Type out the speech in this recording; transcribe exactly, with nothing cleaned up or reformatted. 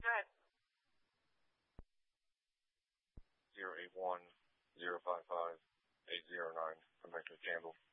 Good. Zero eight one zero five five eight zero nine from Mister Campbell.